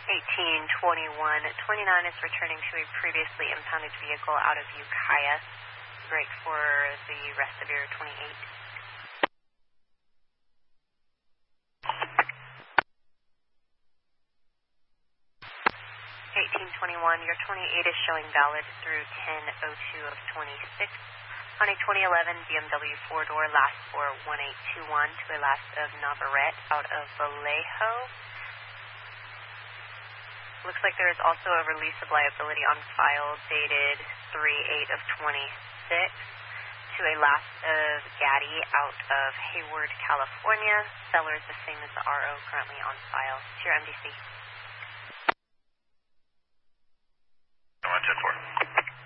1821. 29 is returning to a previously impounded vehicle out of Ukiah. Break for the rest of your 28. 1821, your 28 is showing valid through 10:02 of 26. On a 2011 BMW 4-door, last for 1821 to a last of Navarrete out of Vallejo. Looks like there is also a release of liability on file dated 3/8 of 26 to a last of Gaddy out of Hayward, California. Seller is the same as the RO currently on file. It's your MDC.